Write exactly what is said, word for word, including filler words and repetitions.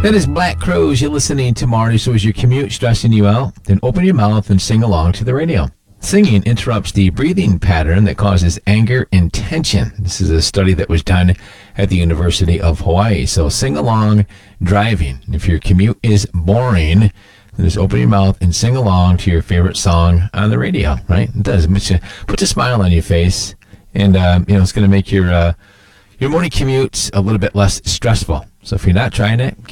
That is Black Crowes. You're listening to Marty. So is your commute stressing you out? Then open your mouth and sing along to the radio. Singing interrupts the breathing pattern that causes anger and tension. This is a study that was done at the University of Hawaii. So sing along driving. If your commute is boring, then just open your mouth and sing along to your favorite song on the radio, right? It does. It puts a smile on your face, and uh, you know it's going to make your uh, your morning commute a little bit less stressful. So if you're not trying it,